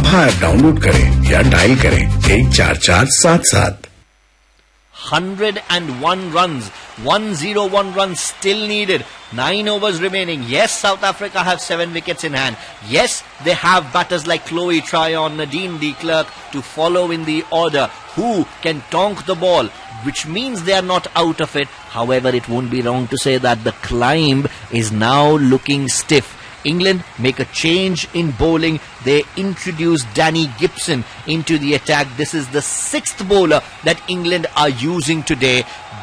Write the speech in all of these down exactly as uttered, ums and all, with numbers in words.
आभा app download करें या dial करें एक चार चार सात सात. one hundred one runs, one hundred one runs still needed, nine overs remaining. Yes, South Africa have seven wickets in hand. Yes, they have batters like Chloe Tryon, Nadine de Klerk to follow in the order who can tonk the ball, which means they are not out of it. However, it won't be wrong to say that the climb is now looking stiff. England make a change in bowling. They introduce Danny Gibson into the attack. This is the sixth bowler that England are using today.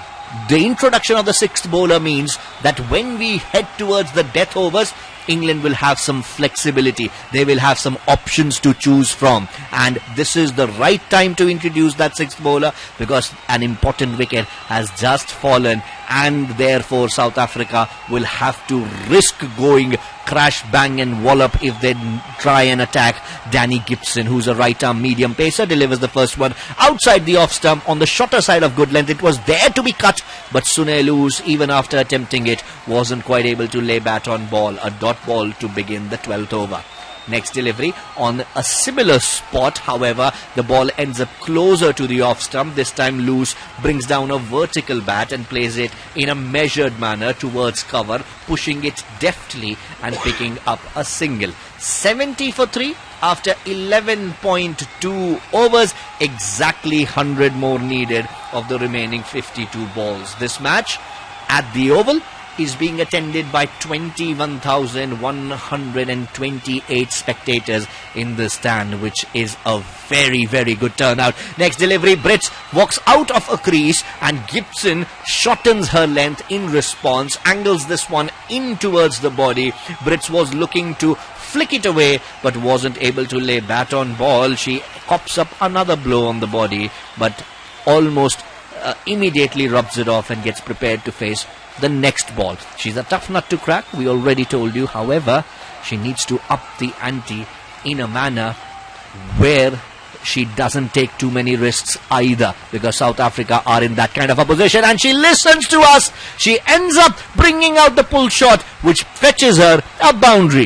The introduction of the sixth bowler means that when we head towards the death overs, England will have some flexibility. They will have some options to choose from. And this is the right time to introduce that sixth bowler because an important wicket has just fallen and therefore South Africa will have to risk going crash, bang and wallop if they try and attack Danny Gibson, who's a right-arm medium pacer, delivers the first one outside the off-stump on the shorter side of good length. It was there to be cut, but Sunelus, even after attempting it, wasn't quite able to lay bat on ball. A dot ball to begin the twelfth over. Next delivery on a similar spot, however, the ball ends up closer to the off stump. This time Loose brings down a vertical bat and plays it in a measured manner towards cover, pushing it deftly and picking up a single. seventy for three after eleven point two overs, exactly one hundred more needed of the remaining fifty-two balls. This match at the Oval is being attended by twenty-one thousand one hundred twenty-eight spectators in the stand, which is a very, very good turnout. Next delivery, Brits walks out of a crease and Gibson shortens her length in response, angles this one in towards the body. Brits was looking to flick it away but wasn't able to lay bat on ball. She cops up another blow on the body but almost uh, immediately rubs it off and gets prepared to face the next ball. She's a tough nut to crack, we already told you. However, she needs to up the ante in a manner where she doesn't take too many risks either, because South Africa are in that kind of a position, and she listens to us. She ends up bringing out the pull shot, which fetches her a boundary.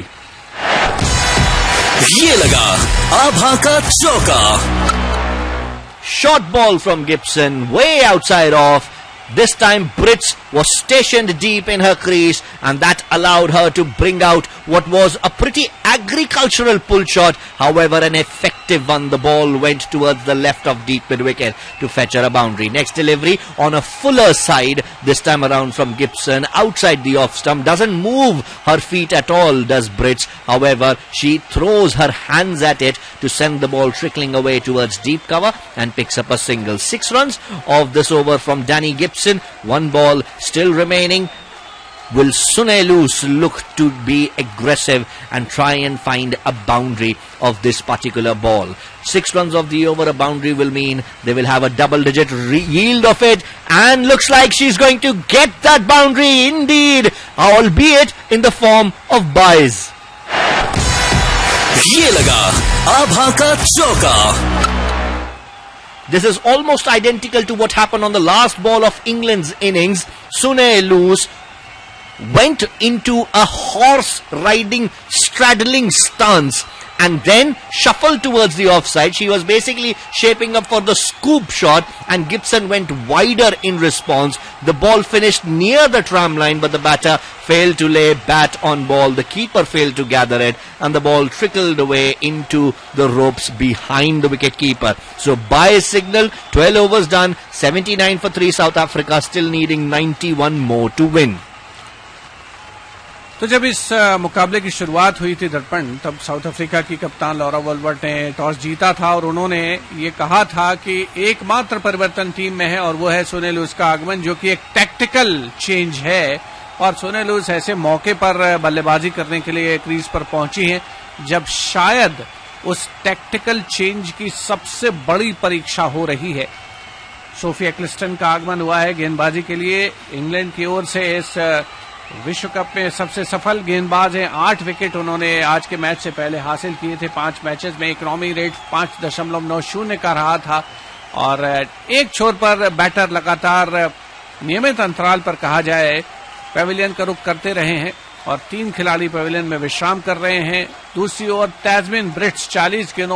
ये लगा आभा का चौका. Short ball from Gibson, way outside off. This time Brits was stationed deep in her crease and that allowed her to bring out what was a pretty agricultural pull shot. However, an effective one. The ball went towards the left of deep mid-wicket to fetch her a boundary. Next delivery on a fuller side, this time around from Gibson, outside the off-stump. Doesn't move her feet at all, does Brits. However, she throws her hands at it to send the ball trickling away towards deep cover and picks up a single. Six runs of this over from Danny Gibson. One ball still remaining. Will Sunelus look to be aggressive and try and find a boundary of this particular ball? Six runs of the over, a boundary will mean they will have a double-digit yield of it, and looks like she's going to get that boundary indeed, albeit in the form of buys. ये लगा आभा का चौका. This is almost identical to what happened on the last ball of England's innings. Sunelus went into a horse riding, straddling stance and then shuffled towards the offside. She was basically shaping up for the scoop shot and Gibson went wider in response. The ball finished near the tram line but the batter failed to lay bat on ball. The keeper failed to gather it and the ball trickled away into the ropes behind the wicket keeper. So by signal, twelve overs done, seventy-nine for three South Africa, still needing ninety-one more to win. तो जब इस मुकाबले की शुरुआत हुई थी दर्पण, तब साउथ अफ्रीका की कप्तान लॉरा वोल्बर्ट ने टॉस जीता था और उन्होंने ये कहा था कि एकमात्र परिवर्तन टीम में है और वो है सुनेलूस का आगमन, जो कि एक टैक्टिकल चेंज है. और सुनेलूस ऐसे मौके पर बल्लेबाजी करने के लिए क्रीज पर पहुंची हैं जब शायद उस टैक्टिकल चेंज की सबसे बड़ी परीक्षा हो रही है. सोफी एक्लिस्टन का आगमन हुआ है गेंदबाजी के लिए. इंग्लैंड की ओर से इस विश्व कप में सबसे सफल गेंदबाज हैं. आठ विकेट उन्होंने आज के मैच से पहले हासिल किए थे. पांच मैचेस में इकोनॉमी रेट पांच दशमलव नौ शून्य का रहा था और एक छोर पर बैटर लगातार नियमित अंतराल पर कहा जाए पेविलियन का रुख करते रहे हैं और तीन खिलाड़ी पेविलियन में विश्राम कर रहे हैं. दूसरी ओर तैजमिन ब्रिट्स चालीस गेंदों